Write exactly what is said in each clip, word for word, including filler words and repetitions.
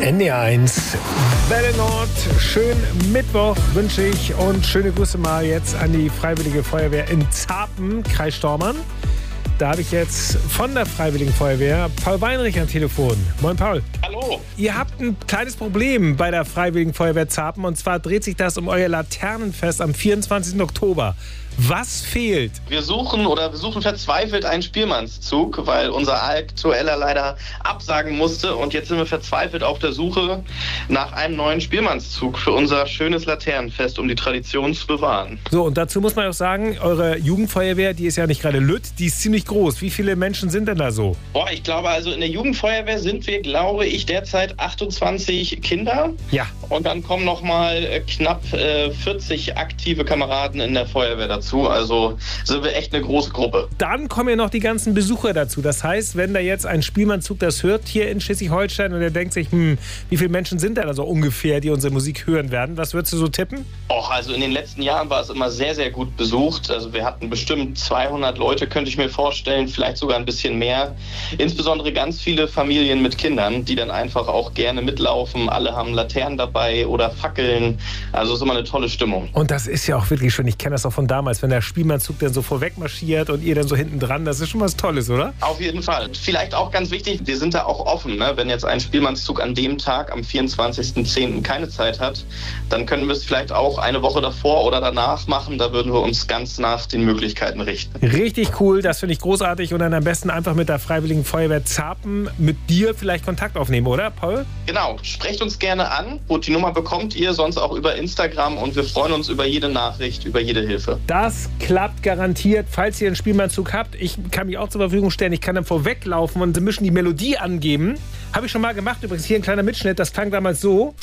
N D R eins, Welle Nord, schönen Mittwoch wünsche ich und schöne Grüße mal jetzt an die Freiwillige Feuerwehr in Zapen, Kreis Stormarn. Da habe ich jetzt von der Freiwilligen Feuerwehr Paul Weinrich am Telefon. Moin Paul. Hallo. Ihr habt ein kleines Problem bei der Freiwilligen Feuerwehr Zapen und zwar dreht sich das um euer Laternenfest am vierundzwanzigsten Oktober. Was fehlt? Wir suchen oder wir suchen verzweifelt einen Spielmannszug, weil unser aktueller leider absagen musste und jetzt sind wir verzweifelt auf der Suche nach einem neuen Spielmannszug für unser schönes Laternenfest, um die Tradition zu bewahren. So, und dazu muss man auch sagen, eure Jugendfeuerwehr, die ist ja nicht gerade lütt, die ist ziemlich groß. Wie viele Menschen sind denn da so? Boah, ich glaube also in der Jugendfeuerwehr sind wir, glaube ich, derzeit achtundzwanzig Kinder. Ja. Und dann kommen noch mal knapp äh, vierzig aktive Kameraden in der Feuerwehr dazu. Also sind wir echt eine große Gruppe. Dann kommen ja noch die ganzen Besucher dazu. Das heißt, wenn da jetzt ein Spielmannszug das hört hier in Schleswig-Holstein und er denkt sich, hm, wie viele Menschen sind da so ungefähr, die unsere Musik hören werden? Was würdest du so tippen? Och, also in den letzten Jahren war es immer sehr, sehr gut besucht. Also wir hatten bestimmt zweihundert Leute, könnte ich mir vorstellen, vielleicht sogar ein bisschen mehr. Insbesondere ganz viele Familien mit Kindern, die dann einfach auch gerne mitlaufen. Alle haben Laternen dabei oder Fackeln. Also es ist immer eine tolle Stimmung. Und das ist ja auch wirklich schön. Ich kenne das auch von damals, wenn der Spielmannszug dann so vorweg marschiert und ihr dann so hinten dran. Das ist schon was Tolles, oder? Auf jeden Fall. Vielleicht auch ganz wichtig, wir sind da auch offen. Ne? Wenn jetzt ein Spielmannszug an dem Tag, am vierundzwanzigsten zehnten keine Zeit hat, dann können wir es vielleicht auch eine Woche davor oder danach machen. Da würden wir uns ganz nach den Möglichkeiten richten. Richtig cool, das finde ich großartig. Und dann am besten einfach mit der Freiwilligen Feuerwehr Zapen mit dir vielleicht Kontakt aufnehmen, oder, Paul? Genau, sprecht uns gerne an. Und die Nummer bekommt ihr sonst auch über Instagram. Und wir freuen uns über jede Nachricht, über jede Hilfe. Das klappt garantiert, falls ihr einen Spielmannszug habt. Ich kann mich auch zur Verfügung stellen. Ich kann dann vorweglaufen und mischen die Melodie angeben. Habe ich schon mal gemacht. Übrigens hier ein kleiner Mitschnitt. Das klang damals so.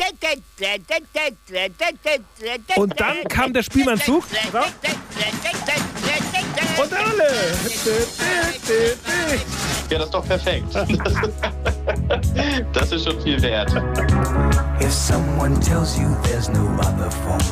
Und dann kam der Spielmannzug. Und alle. Ja, das ist doch perfekt. Das ist schon viel wert. If someone tells you there's no other form